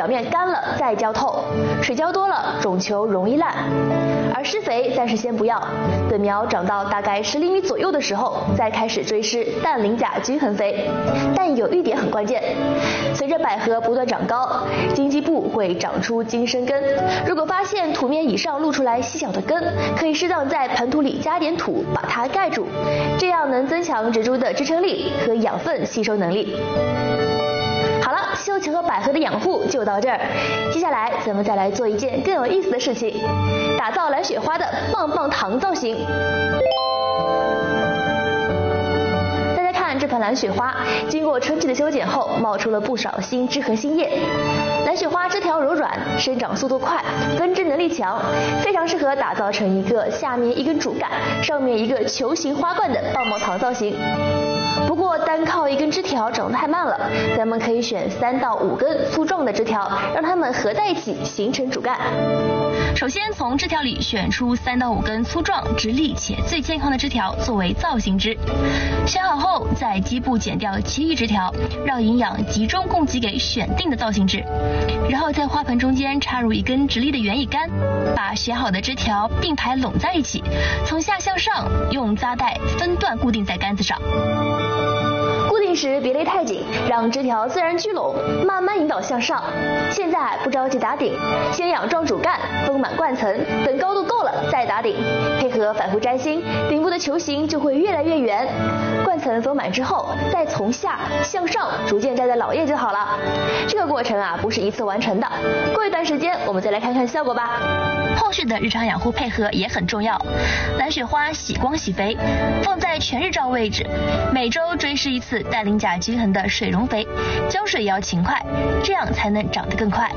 表面干了再浇透，水浇多了种球容易烂。而施肥暂时先不要，等苗长到大概10厘米左右的时候，再开始追施氮磷钾均衡肥。但有一点很关键，随着百合不断长高，茎基部会长出茎生根。如果发现土面以上露出来细小的根，可以适当在盆土里加点土把它盖住，这样能增强植株的支撑力和养分吸收能力。好了，绣球和百合的养护就到这儿，接下来咱们再来做一件更有意思的事情，打造蓝雪花的棒棒糖造型。大家看这盆蓝雪花，经过春季的修剪后，冒出了不少新枝和新叶。蓝雪花枝条柔软，生长速度快，根枝能力强，非常适合打造成一个下面一根主干，上面一个球形花冠的棒棒糖造型。不过单靠一根枝条长得太慢了，咱们可以选3到5根粗壮的枝条，让它们合在一起形成主干。 首先从枝条里选出3到5根粗壮、直立且最健康的枝条作为造型枝。选好后，在基部剪掉其余枝条，让营养集中供给给选定的造型枝。然后在花盆中间插入一根直立的园艺杆，把选好的枝条并排拢在一起，从下向上用扎带分段固定在杆子上。 固定时别勒太紧，让枝条自然聚拢，慢慢引导向上。现在不着急打顶，先养壮主干，丰满冠层，等高度够了再打顶，配合反复摘心，顶部的球形就会越来越圆。冠层丰满之后，再从下向上逐渐摘在老叶就好了。这个过程啊不是一次完成的，过一段时间我们再来看看效果吧。 后续的日常养护配合也很重要，蓝雪花洗光洗肥，放在全日照位置，每周追施一次氮磷钾均衡的水溶肥，浇水也要勤快，这样才能长得更快。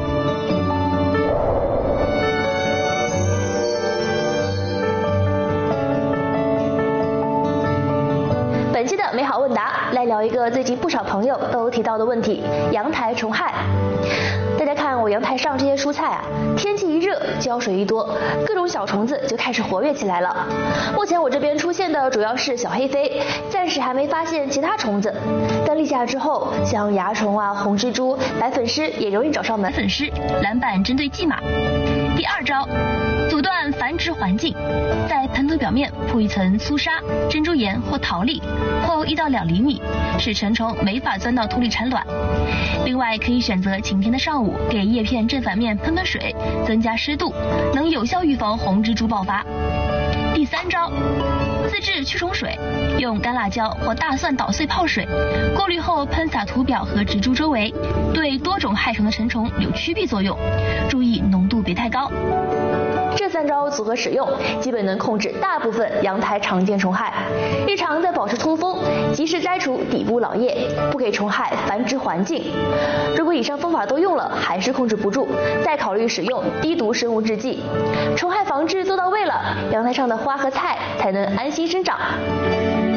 本期的美好问答来聊一个最近不少朋友都提到的问题：阳台虫害。大家看我阳台上这些蔬菜啊，天气一热，浇水一多，各种小虫子就开始活跃起来了。目前我这边出现的主要是小黑飞，暂时还没发现其他虫子。但立夏之后，像蚜虫啊、红蜘蛛、白粉虱也容易找上门。 粉虱、蓝板针对蓟马。第2招，阻断繁殖环境，在盆土表面铺一层粗沙、珍珠岩或陶粒，厚1到2厘米，使成虫没法钻到土里产卵。另外，可以选择晴天的上午，给叶片正反面喷喷水，增加湿度，能有效预防红蜘蛛爆发。第3招，自制驱虫水，用干辣椒或大蒜捣碎泡水，过滤后喷洒土表和植株周围，对多种害虫的成虫有驱避作用，注意浓度别太高。 这3招组合使用，基本能控制大部分阳台常见虫害。日常在保持通风，及时摘除底部老叶，不给虫害繁殖环境。如果以上方法都用了还是控制不住，再考虑使用低毒生物制剂。虫害防治做到位了，阳台上的花和菜才能安心生长。